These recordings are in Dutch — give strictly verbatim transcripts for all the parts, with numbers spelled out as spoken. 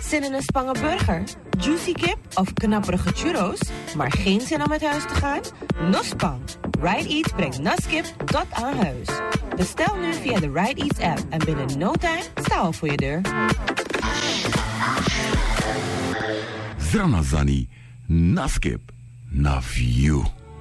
Zin in een Spangenburger, juicy kip of knapperige churros, maar geen zin om uit huis te gaan? Nospang. Ride Eats brengt naskip tot aan huis. Bestel nu via de Ride Eats app en binnen no time staan we voor je deur. Zranazani, naskip, na view.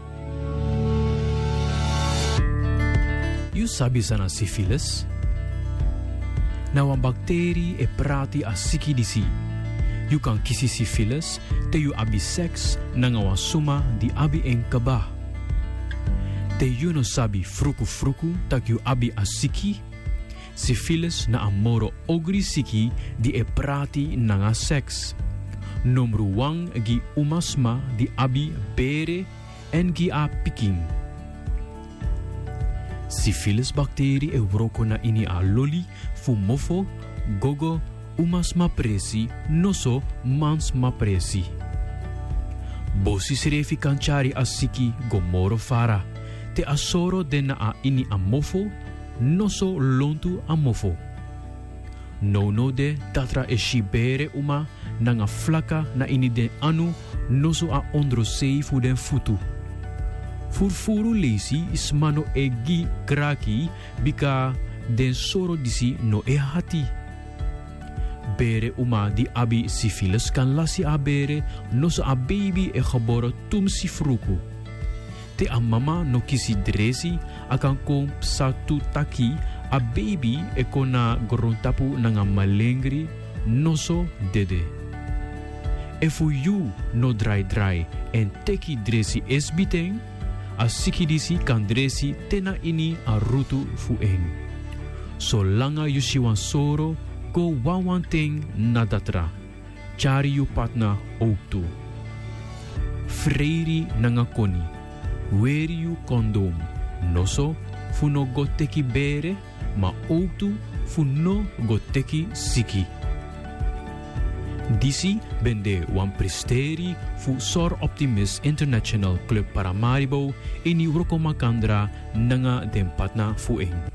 You sabi sana syphilis? Na wan bacterie e prati a siki disi. You kan kisi syphilis te you abi seks na nga wan suma di abi en kaba. Te you no sabi fruku fruku tak you abi a siki. Syphilis na amoro ogri siki di e prati na nga seks. Nomru wang gi umasma di abi bere en gi a piking. Syphilis bacterie e wroko na ini a loli, fumofo, gogo, umasma presi, noso, mansma presi. Bosi srefi kanchari a siki gomoro fara. Te asoro den na a ini a mofo, noso lontu a mofo. No no de tatra e shibere uma nanga flaka na ini den anu, noso a ondro seifu den futu. Furfuru lesi is mano egi kraki bika den soro disi no e hati. Bere uma di abi syphilis kan lasi a bere no so a baby e geboren tum si fruku. Te a mama no kisi dresi akan kom satu taki a baby e kona grontapu nanga malengri no so dede. E fu you no dry dry en teki dresi esbiteng a sikidisi kan dresi tena ini a rutu fueng. Solanga you si wan soro, go wan wan ting na datra. Chari you patna ook tu. Freiri nanga koni. Weari you kondom. Noso fu no go teki bere, ma ook tu fu no go teki siki. Disi bende wan presteri fu Sor Optimist International Club Paramaribo in Urokomakandra nanga den patna fueng.